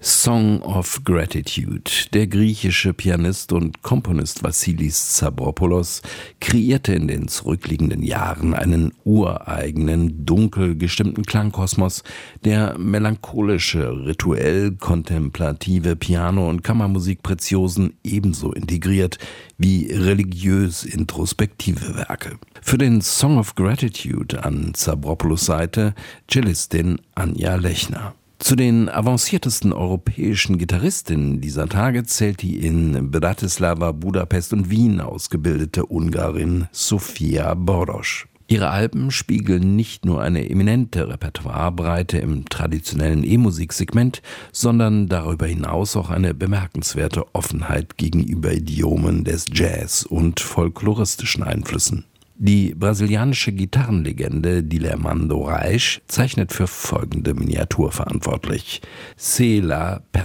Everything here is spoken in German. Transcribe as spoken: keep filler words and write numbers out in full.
Song of Gratitude. Der griechische Pianist und Komponist Vassilis Stavropoulos kreierte in den zurückliegenden Jahren einen ureigenen, dunkel gestimmten Klangkosmos, der melancholische, rituell-kontemplative Piano- und Kammermusikpretiosen ebenso integriert wie religiös-introspektive Werke. Für den Song of Gratitude an Stavropoulos Seite Cellistin Anja Lechner. Zu den avanciertesten europäischen Gitarristinnen dieser Tage zählt die in Bratislava, Budapest und Wien ausgebildete Ungarin Sofia Boros. Ihre Alben spiegeln nicht nur eine eminente Repertoirebreite im traditionellen E-Musik-Segment, sondern darüber hinaus auch eine bemerkenswerte Offenheit gegenüber Idiomen des Jazz und folkloristischen Einflüssen. Die brasilianische Gitarrenlegende Dilermando Reis zeichnet für folgende Miniatur verantwortlich: Se la